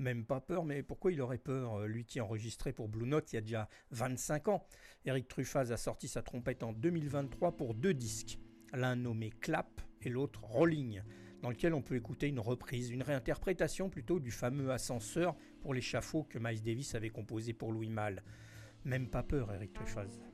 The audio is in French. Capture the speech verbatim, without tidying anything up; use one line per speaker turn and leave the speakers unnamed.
Même pas peur, mais pourquoi il aurait peur, lui qui a enregistré pour Blue Note il y a déjà vingt-cinq ans. Eric Truffaz a sorti sa trompette en deux mille vingt-trois pour deux disques, l'un nommé Clap et l'autre Rolling, dans lequel on peut écouter une reprise, une réinterprétation plutôt du fameux Ascenseur pour l'échafaud que Miles Davis avait composé pour Louis Malle. Même pas peur, Eric Truffaz.